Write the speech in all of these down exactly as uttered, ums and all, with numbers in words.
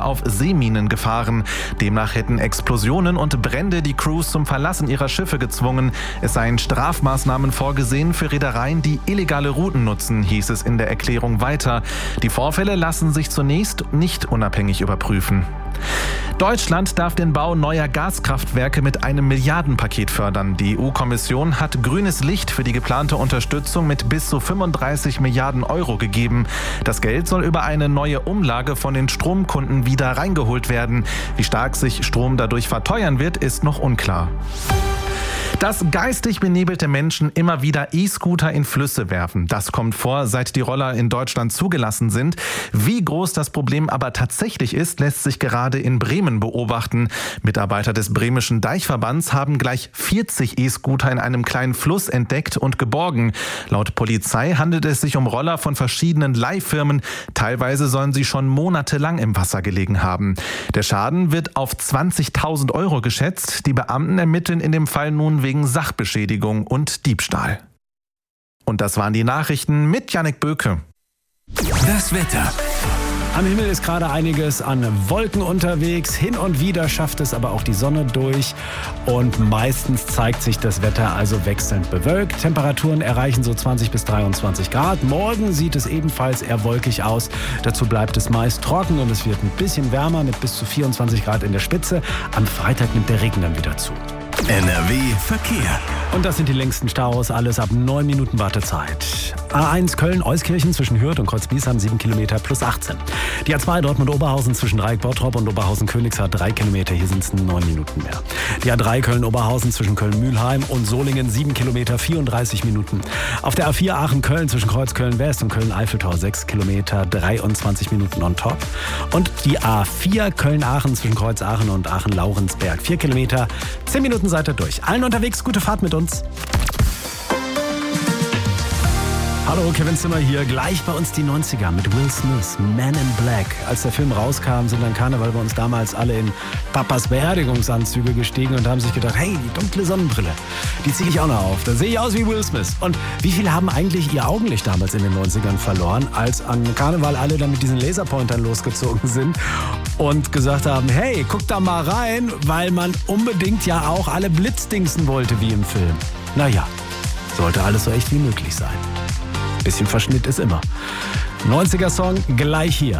auf Seeminen gefahren. Demnach hätten Explosionen und Brände die Crews zum Verlassen ihrer Schiffe gezwungen. Es seien Strafmaßnahmen vorgesehen für Reedereien, die illegale Routen nutzen, hieß es in der Erklärung weiter. Die Vorfälle lassen sich zunächst nicht unabhängig überprüfen. Deutschland darf den Bau neuer Gaskraftwerke mit einem Milliardenpaket fördern. Die E U-Kommission hat grünes Licht für die geplante Unterstützung mit bis zu fünfunddreißig Milliarden Euro gegeben. Das Geld soll über eine neue Umlage von den Stromkunden wieder reingeholt werden. Wie stark sich Strom dadurch verteuern wird, ist noch unklar. Dass geistig benebelte Menschen immer wieder E-Scooter in Flüsse werfen. Das kommt vor, seit die Roller in Deutschland zugelassen sind. Wie groß das Problem aber tatsächlich ist, lässt sich gerade in Bremen beobachten. Mitarbeiter des Bremischen Deichverbands haben gleich vierzig E-Scooter in einem kleinen Fluss entdeckt und geborgen. Laut Polizei handelt es sich um Roller von verschiedenen Leihfirmen. Teilweise sollen sie schon monatelang im Wasser gelegen haben. Der Schaden wird auf zwanzigtausend Euro geschätzt. Die Beamten ermitteln in dem Fall nun wegen Sachbeschädigung und Diebstahl. Und das waren die Nachrichten mit Jannik Böke. Das Wetter. Am Himmel ist gerade einiges an Wolken unterwegs. Hin und wieder schafft es aber auch die Sonne durch. Und meistens zeigt sich das Wetter also wechselnd bewölkt. Temperaturen erreichen so zwanzig bis dreiundzwanzig Grad. Morgen sieht es ebenfalls eher wolkig aus. Dazu bleibt es meist trocken und es wird ein bisschen wärmer mit bis zu vierundzwanzig Grad in der Spitze. Am Freitag nimmt der Regen dann wieder zu. N R W Verkehr. Und das sind die längsten Staus, alles ab neun Minuten Wartezeit. A eins Köln-Euskirchen zwischen Hürth und Kreuzbiesheim sieben Kilometer plus achtzehn. Die A zwei Dortmund-Oberhausen zwischen Dreieck-Bottrop und Oberhausen-Königshardt drei Kilometer, hier sind es neun Minuten mehr. Die A drei Köln-Oberhausen zwischen Köln-Mühlheim und Solingen sieben Kilometer, vierunddreißig Minuten. Auf der A vier Aachen-Köln zwischen Kreuzköln-West und Köln-Eiffeltor sechs Kilometer, dreiundzwanzig Minuten on top. Und die A vier Köln-Aachen zwischen Kreuz-Aachen und Aachen-Laurensberg vier Kilometer, zehn Minuten seid ihr durch. Allen unterwegs, gute Fahrt mit uns. Hallo, Kevin Zimmer hier. Gleich bei uns die neunziger mit Will Smith, Man in Black. Als der Film rauskam, sind an Karneval bei uns damals alle in Papas Beerdigungsanzüge gestiegen und haben sich gedacht, hey, die dunkle Sonnenbrille, die ziehe ich auch noch auf. Da sehe ich aus wie Will Smith. Und wie viele haben eigentlich ihr Augenlicht damals in den neunzigern verloren, als an Karneval alle dann mit diesen Laserpointern losgezogen sind und gesagt haben, hey, guck da mal rein, weil man unbedingt ja auch alle blitzdingsen wollte wie im Film. Naja, sollte alles so echt wie möglich sein. Bisschen Verschnitt ist immer. neunziger-Song gleich hier.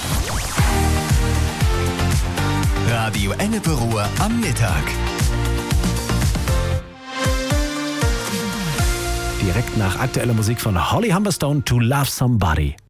Radio Ennepe Ruhr am Mittag. Direkt nach aktueller Musik von Holly Humberstone, To Love Somebody.